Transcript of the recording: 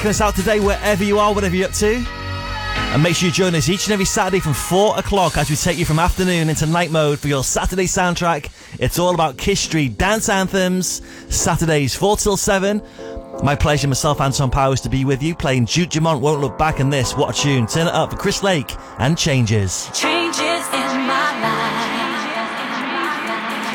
checking us out today wherever you are, whatever you're up to. And make sure you join us each and every Saturday from 4 o'clock as we take you from afternoon into night mode for your Saturday soundtrack. It's all about Kiss Street dance anthems, Saturdays 4 till 7. My pleasure, myself, Anton Powers, to be with you, playing Duke Dumont, Won't Look Back, and this, what a tune. Turn it up for Chris Lake and Changes. Changes in my